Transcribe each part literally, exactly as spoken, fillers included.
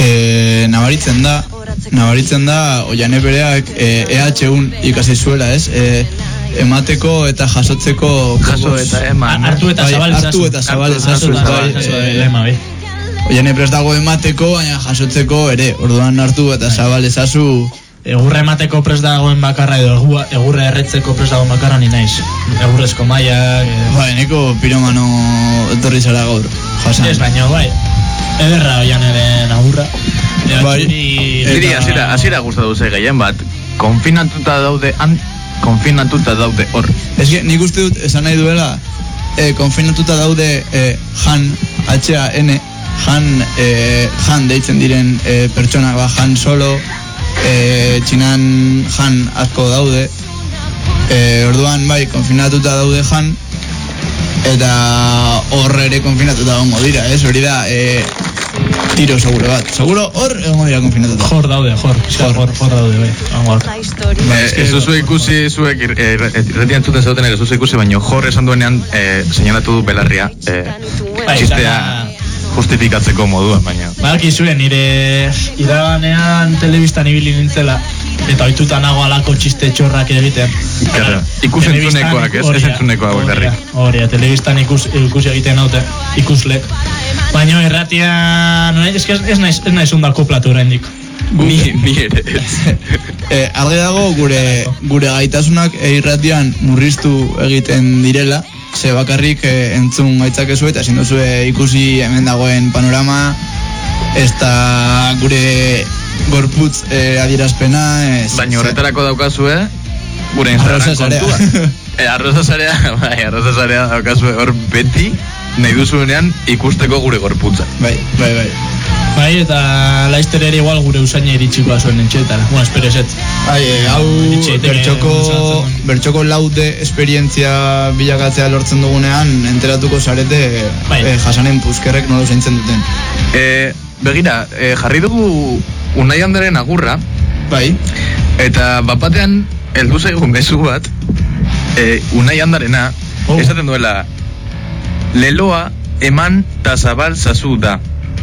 E, nabaritzen da, nabaritzen da, Oiane bereak e, E H un ikasi zuela, ez? E, emateko eta jasotzeko... Jaso eta eman. Hartu eta zabalez Hartu eta zabalez azu. Oiane prest dago emateko, baina jasotzeko ere. Orduan hartu eta zabalez azu... Egurra emateko prest dagoen bakarra edo egurra erretzeko prest dagoen bakarra ni naiz. Egurrezko maiak... E... Bai, neko piromano etorri zara gaur. Jasan. Ez baino, bai. Ederra Oianeren agurra. Bai. Ziri, azira, azira gustatu ze gehien bat. Konfinatuta daude, an, konfinatuta daude hor. Ez que nik uste dut esan nahi duela, eh, konfinatuta daude eh, Jan, H A N, Jan, eh, Jan deitzen diren eh, pertsonak, ba, Jan Solo, eh, Txinan Jan asko daude. Eh, orduan, bai, konfinatuta daude Jan, eta hor ere konfinatuta gongo dira, ez? Hori da, eh, tiro seguro bat. Seguro hor egongo dira konfinatuta. Jor daude, jor. Jor, jor, jor daude, bai. Hor. Ez duzu ikusi, zuek irretian zuten zauten ere, zuzu ikusi, baino jor esan duenean seinalatu du belarria, txistea justifikatzeko moduan, baina. Balki zuen, nire iraganean telebistan ibili nintzela, eta oituta nago alako txiste txorrak egiten. Claro, ikus entzunekoak, ez, ez entzunekoak bakarrik. Horia, telebistan ikus, ikusi egiten haute, ikuslek. Baina irratia, no, ez, ez naiz, ez naiz ondako platu oraindik. Ni, ni ere ez. eh, Argi dago gure, gure gaitasunak irratian murriztu egiten direla, ze bakarrik eh, entzun gaitzakezu eta ezin duzue ikusi hemen dagoen panorama, ez da gure gorputz eh, adierazpena. Ez, baina horretarako daukazue, gure Instagram kontua. E, arroza zarea, bai, arroza zarea daukazue hor beti, nahi duzuenean ikusteko gure gorputza. Bai, bai, bai. Bai, eta laizter ere igual gure usaina iritsikoa zuen entxetara. Bueno, espero eset. Bai, hau bertxoko, bertxoko laude esperientzia bilakatzea lortzen dugunean, enteratuko zarete bai. eh, jasanen puzkerrek nola zaintzen duten. E, begira, e, jarri dugu Unai Andaren agurra. Bai. Eta bapatean, heldu zaigu mezu bat, e, Unai Andarena, oh. esaten duela, leloa eman ta zabal zazu da.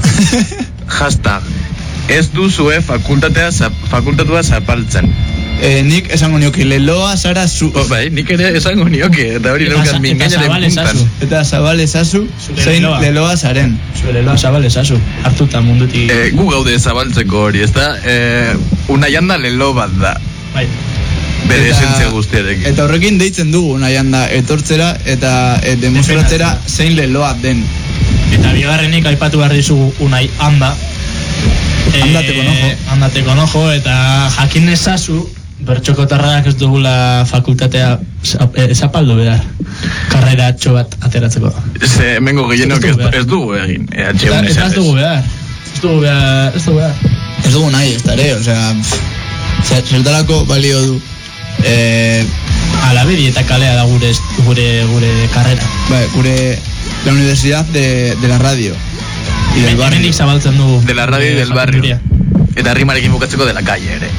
Hashtag ez duzue fakultatea fakultatua zapaltzen. Eh, nik esango nioke leloa zara zu. Oh, bai, nik ere esango nioke eta hori leukan mingainaren puntan. Eta zabal ezazu, zein leloa zaren. Zure leloa zabal ezazu, hartuta mundutik. Eh, gu gaude zabaltzeko hori, ezta? Eh, Unai Anda lelo bat da. Bai. Bere esentzia guztiarekin. Eta horrekin deitzen dugu Unai Anda etortzera eta e, demostratzera zein leloa den. Eta bigarrenik aipatu behar dizugu Unai Anda. Andate konojo. Andate konojo, eta jakin ezazu bertxokotarrak ez dugula fakultatea zapaldu behar. Karrera atxo bat ateratzeko. Ze hemengo gehienok ez, ez dugu egin. E eta ez dugu behar. Ez dugu behar. Ez dugu behar. Ez dugu nahi, ez dara, osea, zertarako balio du. Eh, Alabedi eta kalea da gure, gure, gure karrera. Bai, gure... La Universidad de, de la Radio y del barrio. Hemendik zabaltzen du de la radio y del barrio. Eta rimarekin bukatzeko de la calle ere.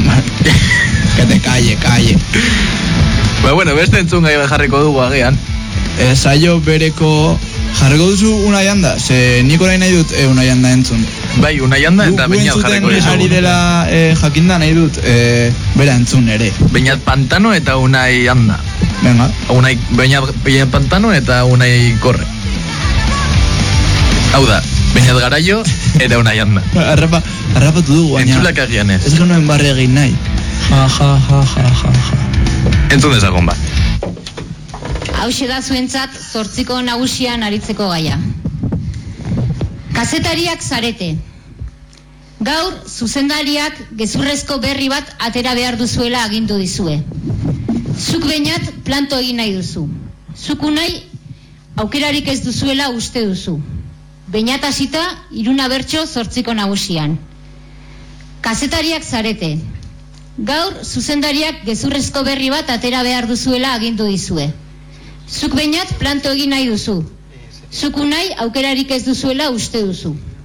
Que te calle, calle. Ba, bueno, beste entzun gai jarriko dugu agian. Eh, saio bereko jarriko duzu Unai Anda? Ze nik orain nahi dut eh, Unai Anda entzun. Bai, Unai Anda eta Beñat jarriko dugu. Ari dela eh, jakinda nahi dut eh, bera entzun ere. Beñat Pantano eta Unai Anda. Venga. Unai Beñat, Beñat Pantano eta Unai Korre. Hau da, Beñat Garaio eta Unai Anda. Arrapa, arrapatu dugu, baina. Entzulak agian ez. Ez genuen barri egin nahi. Ja, ja, ja, ja, ja, ja. Entzun dezagon ba. Hauxe da zuentzat zortziko nagusian aritzeko gaia. Kazetariak zarete. Gaur, zuzendariak gezurrezko berri bat atera behar duzuela agindu dizue. Zuk Beñat planto egin nahi duzu. Zuk Unai aukerarik ez duzuela uste duzu. Beñat hasita Iruna Bertso zortziko nagusian. Kazetariak zarete. Gaur, zuzendariak gezurrezko berri bat atera behar duzuela agindu dizue. Zuk Beñat planto egin nahi duzu. Zuk Unai aukerarik ez duzuela uste duzu.